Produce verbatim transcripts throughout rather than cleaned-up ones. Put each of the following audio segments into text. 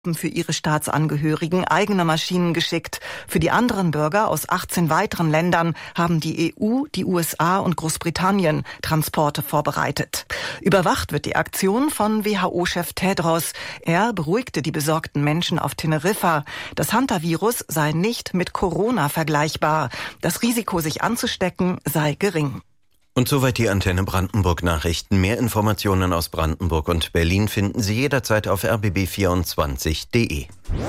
Truppen für ihre Staatsangehörigen eigene Maschinen geschickt. Für die anderen Bürger aus achtzehn weiteren Ländern haben die E U, die U S A und Großbritannien Transporte vorbereitet. Überwacht wird die Aktion von W H O-Chef Tedros. Er beruhigte die besorgten Menschen auf Teneriffa. Das Hantavirus sei nicht mit Corona vergleichbar. Das Risiko, sich anzustecken, sei gering. Und soweit die Antenne Brandenburg Nachrichten. Mehr Informationen aus Brandenburg und Berlin finden Sie jederzeit auf r b b vierundzwanzig punkt d e.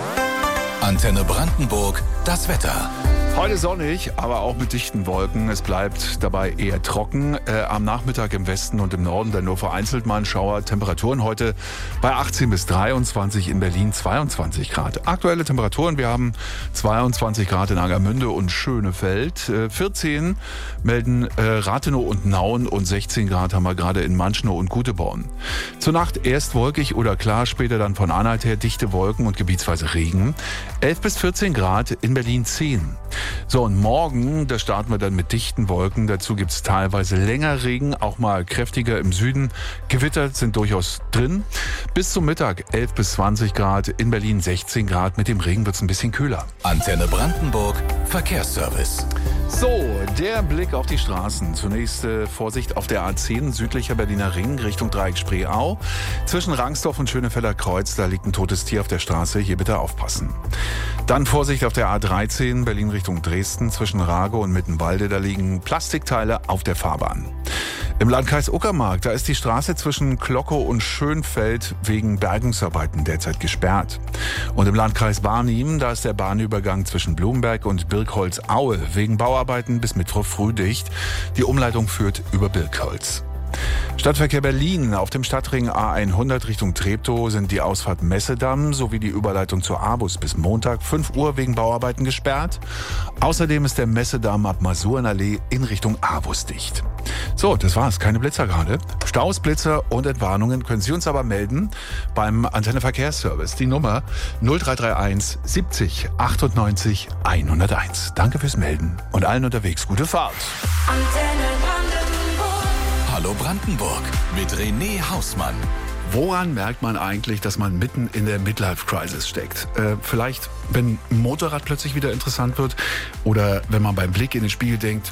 Antenne Brandenburg, das Wetter. Heute sonnig, aber auch mit dichten Wolken. Es bleibt dabei eher trocken. Äh, am Nachmittag im Westen und im Norden dann nur vereinzelt mal ein Schauer. Temperaturen heute bei achtzehn bis dreiundzwanzig, in Berlin zweiundzwanzig Grad. Aktuelle Temperaturen, wir haben zweiundzwanzig Grad in Angermünde und Schönefeld. Äh, vierzehn melden äh, Rathenow und Nauen und sechzehn Grad haben wir gerade in Manschnow und Guteborn. Zur Nacht erst wolkig oder klar, später dann von Anhalt her dichte Wolken und gebietsweise Regen. elf bis vierzehn Grad, in Berlin zehn. So, und morgen, da starten wir dann mit dichten Wolken. Dazu gibt es teilweise länger Regen, auch mal kräftiger im Süden. Gewitter sind durchaus drin. Bis zum Mittag elf bis zwanzig Grad, in Berlin sechzehn Grad. Mit dem Regen wird es ein bisschen kühler. Antenne Brandenburg, Verkehrsservice. So, der Blick auf die Straßen. Zunächst äh, Vorsicht auf der A zehn, südlicher Berliner Ring, Richtung Dreieck Spreeau. Zwischen Rangsdorf und Schönefelder Kreuz, da liegt ein totes Tier auf der Straße. Hier bitte aufpassen. Dann Vorsicht auf der A dreizehn, Berlin Richtung Dresden. Zwischen Rago und Mittenwalde, da liegen Plastikteile auf der Fahrbahn. Im Landkreis Uckermark, da ist die Straße zwischen Glockow und Schönfeld wegen Bergungsarbeiten derzeit gesperrt. Und im Landkreis Barnim, da ist der Bahnübergang zwischen Blumberg und Birkholz-Aue wegen Bauarbeiten bis Mittwoch früh dicht. Die Umleitung führt über Birkholz. Stadtverkehr Berlin. Auf dem Stadtring A hundert Richtung Treptow sind die Ausfahrt Messedamm sowie die Überleitung zur A-Bus bis Montag fünf Uhr wegen Bauarbeiten gesperrt. Außerdem ist der Messedamm ab Masurenallee in Richtung A-Bus dicht. So, das war's. Keine Blitzer gerade. Staus, Blitzer und Entwarnungen können Sie uns aber melden beim Antenne Verkehrsservice. Die Nummer null drei drei eins siebzig achtundneunzig hunderteins. Danke fürs Melden und allen unterwegs gute Fahrt. Antenne Brandenburg. Hallo Brandenburg mit René Hausmann. Woran merkt man eigentlich, dass man mitten in der Midlife-Crisis steckt? Äh, vielleicht, wenn ein Motorrad plötzlich wieder interessant wird oder wenn man beim Blick in den Spiegel denkt,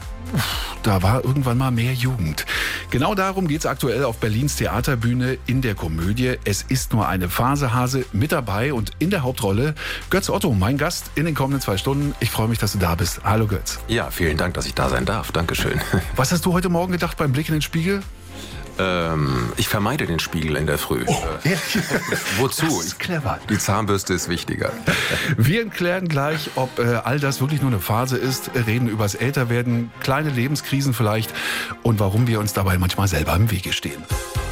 da war irgendwann mal mehr Jugend. Genau darum geht's aktuell auf Berlins Theaterbühne in der Komödie Es ist nur eine Phase, Hase. Mit dabei und in der Hauptrolle Götz Otto, mein Gast in den kommenden zwei Stunden. Ich freue mich, dass du da bist. Hallo Götz. Ja, vielen Dank, dass ich da sein darf. Dankeschön. Was hast du heute Morgen gedacht beim Blick in den Spiegel? Ähm, ich vermeide den Spiegel in der Früh. Oh, ja. Wozu? Das ist clever. Die Zahnbürste ist wichtiger. Wir klären gleich, ob äh, all das wirklich nur eine Phase ist, reden übers Älterwerden, kleine Lebenskrisen vielleicht und warum wir uns dabei manchmal selber im Wege stehen.